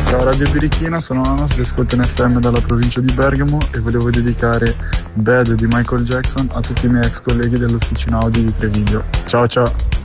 Ciao Radio Birichina, sono Anas, vi ascolto in FM dalla provincia di Bergamo e volevo dedicare Bad di Michael Jackson a tutti i miei ex colleghi dell'officina Audi di Treviglio. Ciao ciao!